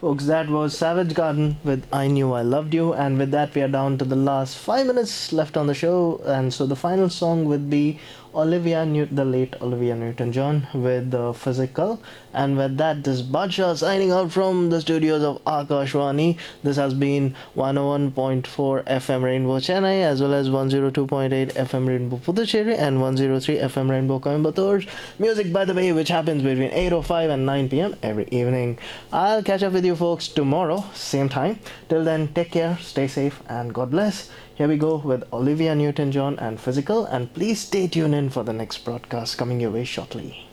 Folks, that was Savage Garden with I Knew I Loved You, and with that, we are down to the last 5 minutes left on the show. And so, the final song would be the late Olivia Newton John with Physical. And with that, this Badsha signing out from the studios of Akashwani. This has been 101.4 FM Rainbow Chennai, as well as 102.8 FM Rainbow Puducherry, and 103 FM Rainbow Coimbatore. Music, by the way, which happens between 8:05 and 9 p.m. every evening. I'll catch up with you folks tomorrow, same time. Till then, take care, stay safe, and God bless. Here we go with Olivia Newton John and Physical, and please stay tuned in for the next broadcast coming your way shortly.